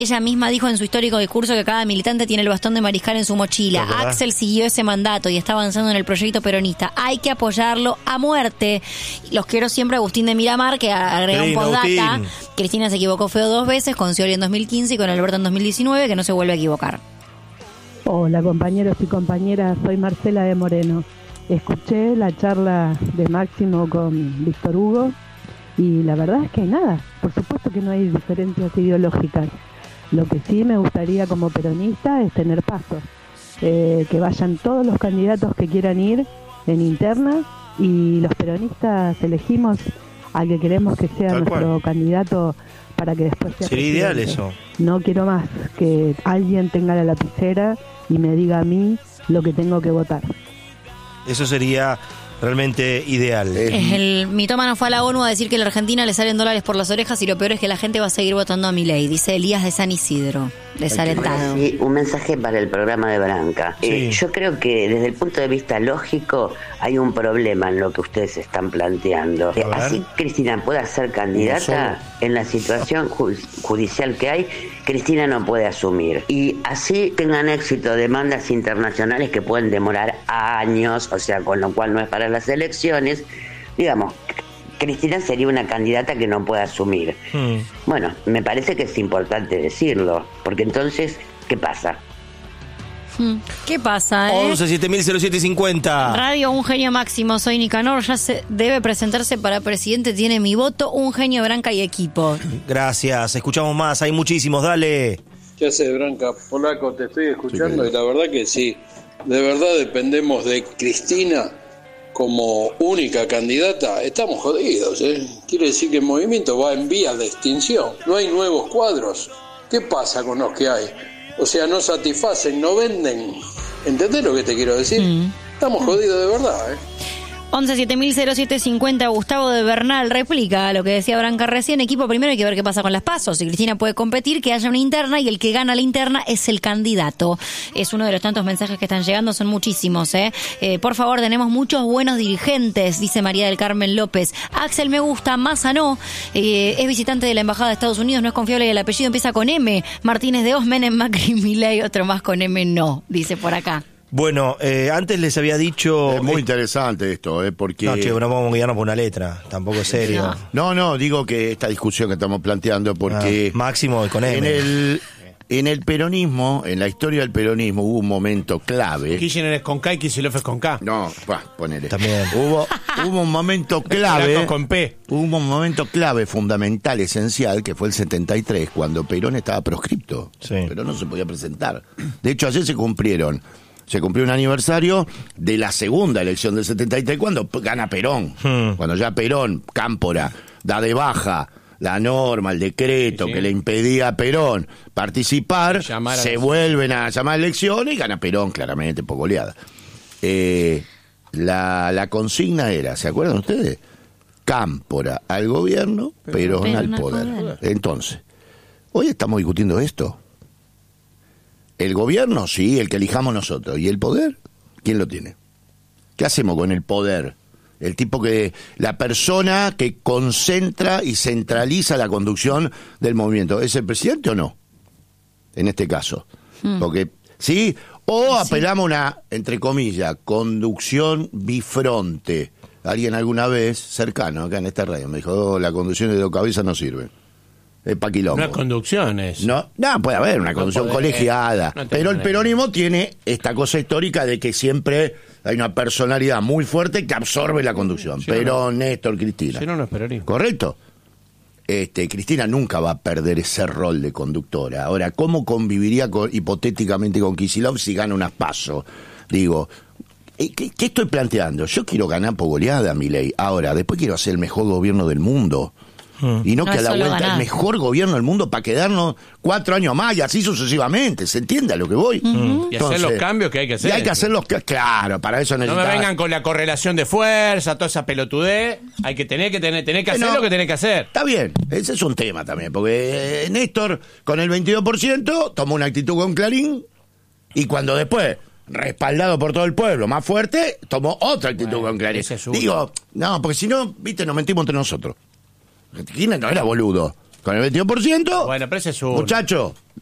Ella misma dijo en su histórico discurso que cada militante tiene el bastón de mariscal en su mochila. Axel siguió ese mandato y está avanzando en el proyecto peronista. Hay que apoyarlo a muerte. Los quiero siempre, Agustín de Miramar, que agrega un postdata. Cristina se equivocó feo 2 veces, con Scioli en 2015 y con Alberto en 2019, que no se vuelve a equivocar. Hola compañeros y compañeras, soy Marcela de Moreno. Escuché la charla de Máximo con Víctor Hugo y la verdad es que nada, por supuesto que no hay diferencias ideológicas. Lo que sí me gustaría como peronista es tener pasos, que vayan todos los candidatos que quieran ir en interna y los peronistas elegimos al que queremos que sea nuestro candidato para que después sea sería ideal eso. No quiero más que alguien tenga la lapicera y me diga a mí lo que tengo que votar. Eso sería realmente ideal. El mitómano fue a la ONU a decir que a la Argentina le salen dólares por las orejas y lo peor es que la gente va a seguir votando a Milei, dice Elías de San Isidro, desalentado. Sí, un mensaje para el programa de Branca. Sí. Yo creo que desde el punto de vista lógico hay un problema en lo que ustedes están planteando. Así Cristina pueda ser candidata en la situación judicial que hay, Cristina no puede asumir. Y así tengan éxito demandas internacionales que pueden demorar años, o sea, con lo cual no es para las elecciones. Digamos, Cristina sería una candidata que no puede asumir. Bueno, me parece que es importante decirlo, porque entonces, ¿qué pasa? ¿Qué pasa, 11 7000 Radio Un Genio Máximo, soy Nicanor, ya se debe presentarse para presidente, tiene mi voto, Un Genio, Branca y equipo. Gracias, escuchamos más, hay muchísimos, dale. ¿Qué haces, Branca? Polaco, te estoy escuchando y la verdad que sí, de verdad dependemos de Cristina como única candidata, estamos jodidos, ¿eh? Quiere decir que el movimiento va en vías de extinción, no hay nuevos cuadros. ¿Qué pasa con los que hay? O sea, no satisfacen, no venden. ¿Entendés lo que te quiero decir? Estamos jodidos de verdad, 11 7000 Gustavo de Bernal replica lo que decía Branca recién. Equipo, primero hay que ver qué pasa con las PASO. Si Cristina puede competir, que haya una interna y el que gana la interna es el candidato. Es uno de los tantos mensajes que están llegando, son muchísimos. Por favor, tenemos muchos buenos dirigentes, dice María del Carmen López. Axel me gusta, Massa no. Es visitante de la Embajada de Estados Unidos, no es confiable y el apellido empieza con M. Martínez de Osmen, en Macri, Milei, otro más con M no, dice por acá. Bueno, antes les había dicho... Es muy interesante esto, porque... No, che, no vamos a guiarnos por una letra, tampoco es serio. No, digo que esta discusión que estamos planteando, porque... Máximo con M. En el peronismo, en la historia del peronismo, hubo un momento clave... Kirchner es con K y Kicillof es con K. No, ponele. También. Hubo un momento clave... con P. Hubo un momento clave, fundamental, esencial, que fue el 73, cuando Perón estaba proscripto. Sí. Perón no se podía presentar. De hecho, ayer se cumplió un aniversario de la segunda elección del 73 cuando gana Perón. Cuando ya Perón, Cámpora, da de baja la norma, el decreto que le impedía a Perón participar, se vuelven a llamar elecciones y gana Perón claramente por goleada. La consigna era, ¿se acuerdan ustedes? Cámpora al gobierno, Perón al poder. Entonces, hoy estamos discutiendo esto. El gobierno, sí, el que elijamos nosotros. ¿Y el poder? ¿Quién lo tiene? ¿Qué hacemos con el poder? El tipo la persona que concentra y centraliza la conducción del movimiento. ¿Es el presidente o no? En este caso. Porque, ¿sí? O apelamos a una, entre comillas, conducción bifronte. Alguien alguna vez, cercano, acá en esta radio, me dijo, la conducción de dos cabezas no sirve. Es pa' quilombo. No es conducciones. No, puede haber una conducción colegiada. Pero el peronismo tiene esta cosa histórica de que siempre hay una personalidad muy fuerte que absorbe la conducción. Perón, Néstor, Cristina. Si no, no es peronismo. ¿Correcto? Cristina nunca va a perder ese rol de conductora. Ahora, ¿cómo conviviría hipotéticamente con Kicillof si gana unas PASO? Digo, ¿qué estoy planteando? Yo quiero ganar por goleada, Milei. Ahora, después quiero hacer el mejor gobierno del mundo. Y no que a la vuelta el mejor gobierno del mundo para quedarnos 4 años más y así sucesivamente. ¿Se entiende a lo que voy? Y hacer los cambios que hay que hacer. Y hay que hacer claro, para eso necesitamos. No me vengan con la correlación de fuerza, toda esa pelotudez. Hay que tener que hacer lo que tenés que hacer. Está bien, ese es un tema también, porque Néstor con el 22% tomó una actitud con Clarín y cuando después, respaldado por todo el pueblo, más fuerte, tomó otra actitud con Clarín. Digo, no, porque si no, viste, nos mentimos entre nosotros. Cristina no era boludo. Con el 22%, bueno, pero ese es uno. Muchacho,